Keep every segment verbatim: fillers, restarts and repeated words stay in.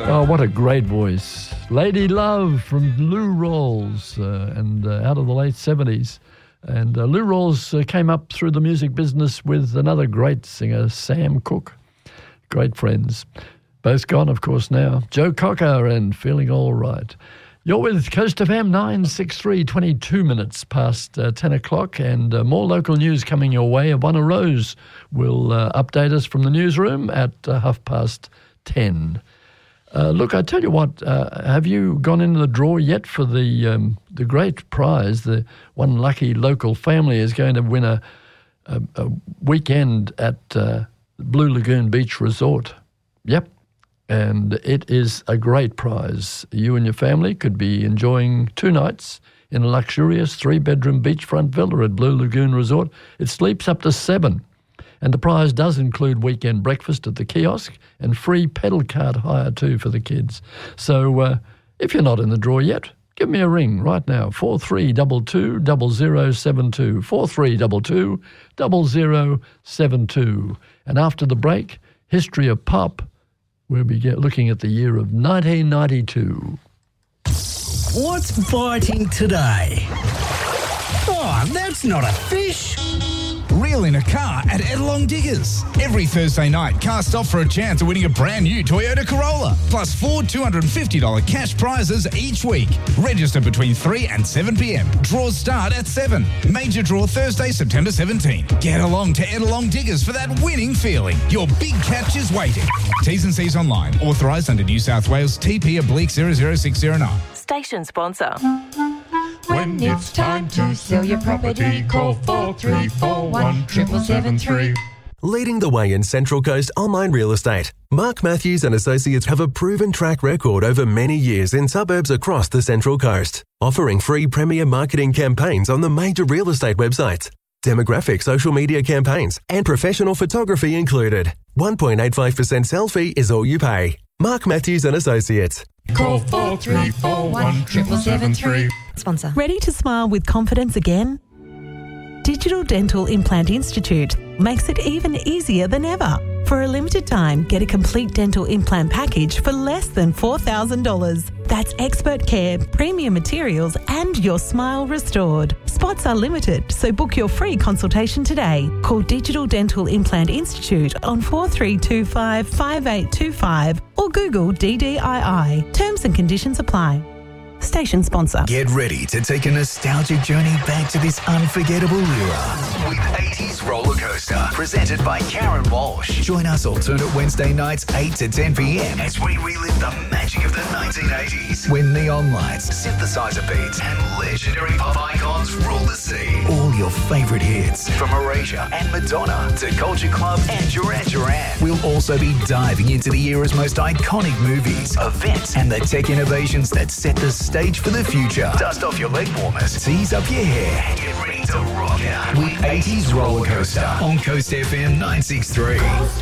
Oh, what a great voice. Lady Love from Lou Rawls uh, and uh, out of the late seventies. And uh, Lou Rawls uh, came up through the music business with another great singer, Sam Cooke. Great friends. Both gone, of course, now. Joe Cocker and Feeling All Right. You're with Coast F M nine sixty-three, twenty-two minutes past uh, ten o'clock, and uh, more local news coming your way. Ivana Rose will uh, update us from the newsroom at uh, half past ten. Uh, look, I tell you what, uh, have you gone into the draw yet for the um, the great prize? The one lucky local family is going to win a, a, a weekend at uh, Blue Lagoon Beach Resort. Yep. And it is a great prize. You and your family could be enjoying two nights in a luxurious three-bedroom beachfront villa at Blue Lagoon Resort. It sleeps up to seven. And the prize does include weekend breakfast at the kiosk and free pedal cart hire too for the kids. So uh, if you're not in the draw yet, give me a ring right now, four three two two, zero zero seven two, four three two two, zero zero seven two. And after the break, History of Pop, we'll be looking at the year of nineteen ninety-two. What's biting today? Oh, that's not a fish. Reel in a car at Edelong Diggers. Every Thursday night, cast off for a chance of winning a brand new Toyota Corolla, plus four two hundred fifty dollars cash prizes each week. Register between three and seven p.m. Draws start at seven. Major draw Thursday, September seventeenth. Get along to Edelong Diggers for that winning feeling. Your big catch is waiting. T's and C's online. Authorised under New South Wales T P oblique zero zero six zero nine. Station sponsor. When it's time to sell your property, call four three four one, seven seven three. Leading the way in Central Coast online real estate, Mark Matthews and Associates have a proven track record over many years in suburbs across the Central Coast, offering free premier marketing campaigns on the major real estate websites, demographic social media campaigns, and professional photography included. one point eight five percent sell fee is all you pay. Mark Matthews and Associates. Call four three four one, seven seven three. Sponsor. Ready to smile with confidence again? Digital Dental Implant Institute makes it even easier than ever. For a limited time, get a complete dental implant package for less than four thousand dollars. That's expert care, premium materials, and your smile restored. Spots are limited, so book your free consultation today. Call Digital Dental Implant Institute on four three two five, five eight two five or Google D D I I. Terms and conditions apply. Station sponsor. Get ready to take a nostalgic journey back to this unforgettable era with eighties Roller Coaster, presented by Karen Walsh. Join us alternate Wednesday nights, eight to ten p.m. as we relive the magic of the nineteen eighties, when neon lights, synthesizer beats, and legendary pop icons rule the scene. All your favourite hits from Erasure and Madonna to Culture Club and Duran Duran. We'll also be diving into the era's most iconic movies, events, and the tech innovations that set the stage for the future. Dust off your leg warmers, tease up your hair, and get ready to rock out with eighties Roller Coaster on Coast F M nine sixty-three.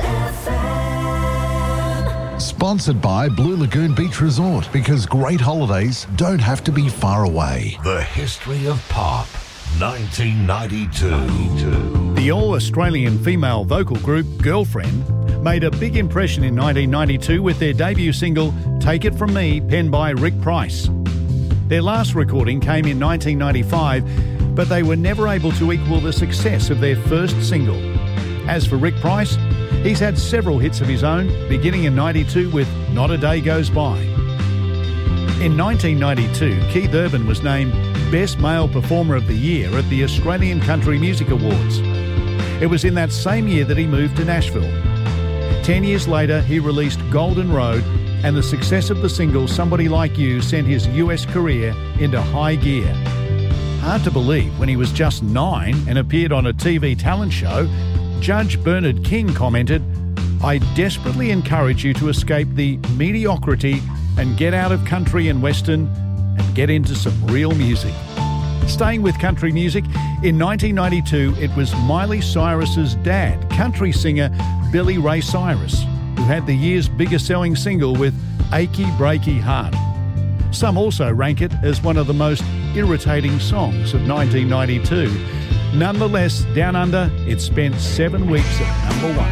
Sponsored by Blue Lagoon Beach Resort, because great holidays don't have to be far away. The History of Pop, nineteen ninety-two. The all-Australian female vocal group Girlfriend made a big impression in nineteen ninety-two with their debut single Take It From Me, penned by Rick Price. Their last recording came in nineteen ninety-five, but they were never able to equal the success of their first single. As for Rick Price, he's had several hits of his own, beginning in ninety-two with Not a Day Goes By. In nineteen ninety-two, Keith Urban was named Best Male Performer of the Year at the Australian Country Music Awards. It was in that same year that he moved to Nashville. Ten years later, he released Golden Road, and the success of the single Somebody Like You sent his U S career into high gear. Hard to believe, when he was just nine and appeared on a T V talent show, Judge Bernard King commented, "I desperately encourage you to escape the mediocrity and get out of country and western and get into some real music." Staying with country music, in nineteen ninety-two it was Miley Cyrus's dad, country singer Billy Ray Cyrus, who had the year's biggest selling single with Achy Breaky Heart. Some also rank it as one of the most irritating songs of nineteen ninety-two. Nonetheless, Down Under, it spent seven weeks at number one.